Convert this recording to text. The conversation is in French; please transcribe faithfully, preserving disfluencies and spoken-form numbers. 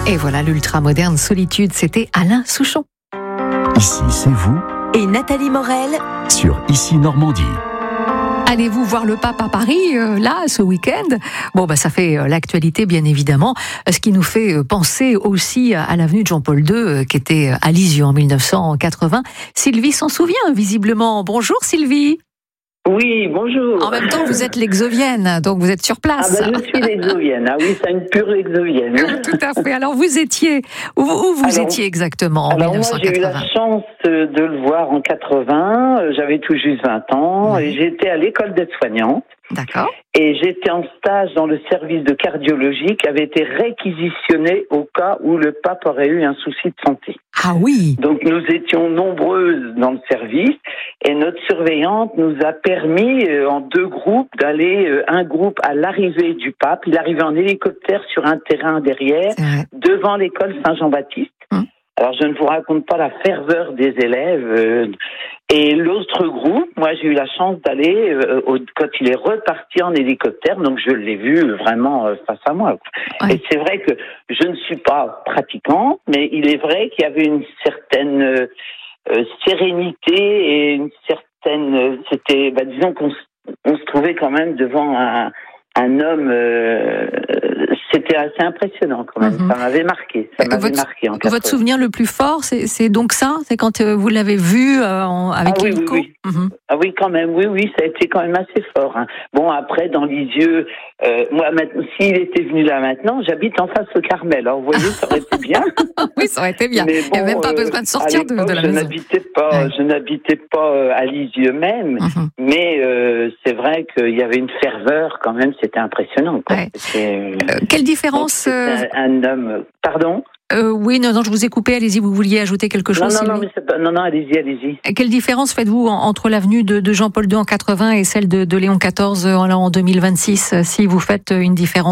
Et voilà l'ultra-moderne Solitude, c'était Alain Souchon. Ici, c'est vous et Nathalie Morel sur Ici Normandie. Allez-vous voir le pape à Paris, euh, là, ce week-end ? Bon, bah, ça fait euh, l'actualité, bien évidemment, ce qui nous fait euh, penser aussi à, à l'avenue de Jean-Paul deux, euh, qui était à Lisieux en mille neuf cent quatre-vingts. Sylvie s'en souvient, visiblement. Bonjour, Sylvie. Oui, bonjour. En même temps, vous êtes l'exovienne, donc vous êtes sur place. Ah ben, je suis l'exovienne. Ah oui, c'est une pure exovienne. Tout à fait. Alors, vous étiez... Où, où vous alors, étiez exactement en alors mille neuf cent quatre-vingts ? Moi, j'ai eu la chance de le voir en quatre-vingts. J'avais tout juste vingt ans. Mmh. Et j'étais à l'école d'aide-soignante. D'accord. Et j'étais en stage dans le service de cardiologie qui avait été réquisitionné au cas où le pape aurait eu un souci de santé. Ah oui. Donc nous étions nombreuses dans le service et notre surveillante nous a permis euh, en deux groupes d'aller euh, un groupe à l'arrivée du pape. Il arrivait en hélicoptère sur un terrain derrière, devant l'école Saint-Jean-Baptiste. Hum. Alors je ne vous raconte pas la ferveur des élèves. Euh, et l'autre groupe, moi j'ai eu la chance d'aller euh, au, quand il est reparti en hélicoptère, donc je l'ai vu vraiment euh, face à moi. Ouais. Et c'est vrai que je ne suis pas pratiquante, mais il est vrai qu'il y avait une certaine euh, euh, sérénité et une certaine, euh, c'était, bah, disons qu'on on se trouvait quand même devant un, un homme. Euh, C'était assez impressionnant quand même. Mmh. Ça m'avait marqué. Ça m'avait votre, marqué en votre souvenir le plus fort, c'est, c'est donc ça ? C'est quand euh, vous l'avez vu euh, en, avec ah, l'hélico ? oui, oui, oui. Mmh. Ah oui, quand même. Oui, oui, ça a été quand même assez fort. Hein. Bon, après, dans Lisieux, euh, moi, s'il était venu là maintenant, j'habite en face au Carmel. Alors, vous voyez, ça aurait été bien. Oui, ça aurait été bien. Mais bon, il n'y a même pas besoin de sortir de, de la je maison. N'habitais pas, ouais. Je n'habitais pas à Lisieux même, mmh. mais euh, c'est vrai qu'il y avait une ferveur quand même. C'était impressionnant. Quoi. Ouais. C'était, euh, quelle différence donc, Un, un homme. Pardon ? euh, Oui, non, non, je vous ai coupé. Allez-y, vous vouliez ajouter quelque chose ? Non, non, non, mais c'est pas... non, non, allez-y, allez-y. Quelle différence faites-vous entre l'avenue de, de Jean-Paul deux en quatre-vingts et celle de, de Léon quatorze en, en deux mille vingt-six, si vous faites une différence aujourd'hui ?